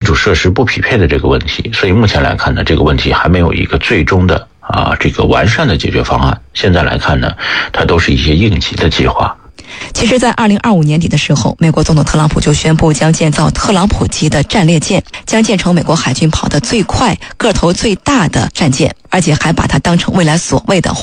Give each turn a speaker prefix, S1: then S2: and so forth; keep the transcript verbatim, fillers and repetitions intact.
S1: 础设施不匹配的这个问题，所以目前来看呢，这个问题还没有一个最终的啊这个完善的解决方案。现在来看呢，它都是一些应急的计划。
S2: 其实在二零二五年底的时候，美国总统特朗普就宣布将建造特朗普级的战列舰，将建成美国海军跑得最快、个头最大的战舰，而且还把它当成未来所谓的